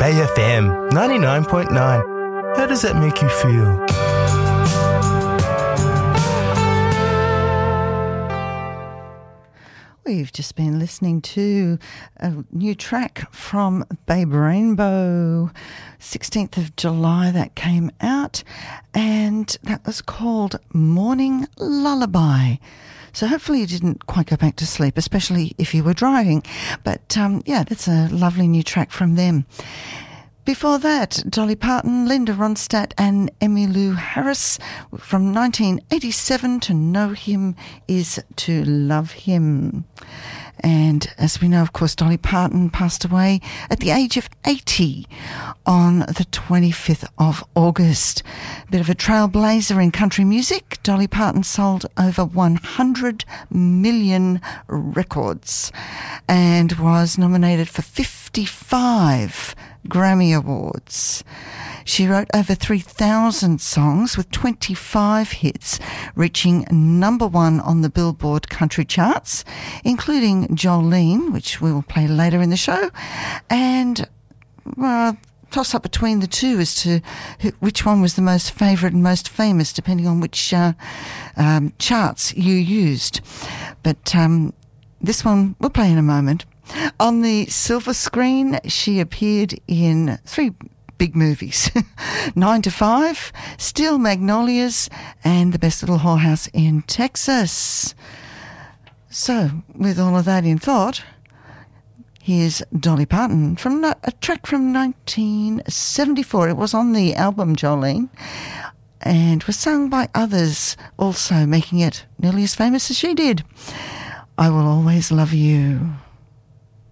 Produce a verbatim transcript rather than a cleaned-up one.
Bay F M ninety-nine point nine. How does that make you feel? We've just been listening to a new track from Babe Rainbow, sixteenth of July that came out, and that was called Morning Lullaby. So hopefully you didn't quite go back to sleep, especially if you were driving. But um, yeah, that's a lovely new track from them. Before that, Dolly Parton, Linda Ronstadt and Emmylou Harris from nineteen eighty-seven, To Know Him Is to Love Him. And as we know, of course, Dolly Parton passed away at the age of eighty on the twenty-fifth of August. A bit of a trailblazer in country music. Dolly Parton sold over one hundred million records and was nominated for fifty-five Grammy Awards. She wrote over three thousand songs with twenty-five hits, reaching number one on the Billboard country charts, including Jolene, which we will play later in the show, and well, toss up between the two as to which one was the most favourite and most famous, depending on which uh, um, charts you used. But um, this one we'll play in a moment. On the silver screen, she appeared in three big movies. Nine to Five, Steel Magnolias, and The Best Little Whorehouse in Texas. So, with all of that in thought, here's Dolly Parton from a track from nineteen seventy-four. It was on the album Jolene and was sung by others, also making it nearly as famous as she did. I Will Always Love You.